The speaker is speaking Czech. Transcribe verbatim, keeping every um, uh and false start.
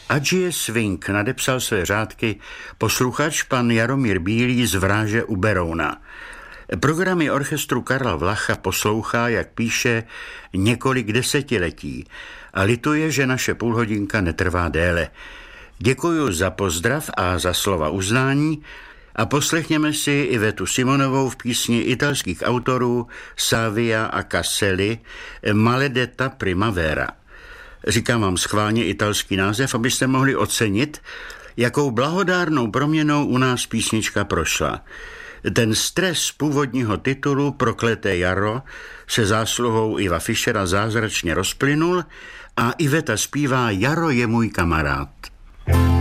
Ať je swing, nadepsal své řádky posluchač pan Jaromír Bílý z Vráže u Berouna. Programy orchestru Karla Vlacha poslouchá, jak píše, několik desetiletí a lituje, že naše půlhodinka netrvá déle. Děkuju za pozdrav a za slova uznání a poslechněme si Ivetu Simonovou v písni italských autorů Savia a Caselli Maledetta Primavera. Říkám vám schválně italský název, abyste mohli ocenit, jakou blahodárnou proměnou u nás písnička prošla. Ten stres původního titulu Prokleté jaro se zásluhou Iva Fischera zázračně rozplynul a Iveta zpívá Jaro je můj kamarád.